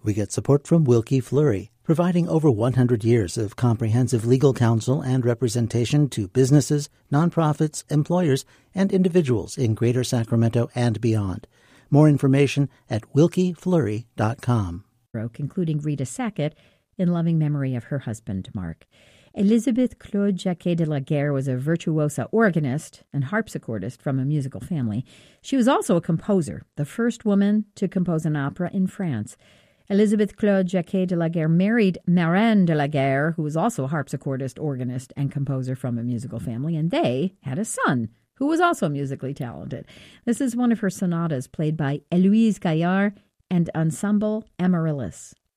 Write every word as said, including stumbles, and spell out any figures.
We get support from Wilkie Fleury, providing over one hundred years of comprehensive legal counsel and representation to businesses, nonprofits, employers, and individuals in Greater Sacramento and beyond. More information at wilkie fleury dot com. Including Rita Sackett, in loving memory of her husband, Mark. Elizabeth Claude Jacquet de la Guerre was a virtuosa organist and harpsichordist from a musical family. She was also a composer, the first woman to compose an opera in France. Elizabeth Claude Jacquet de la Guerre married Marin de la Guerre, who was also a harpsichordist, organist, and composer from a musical family, and they had a son who was also musically talented. This is one of her sonatas played by Héloïse Gaillard and Ensemble Amaryllis.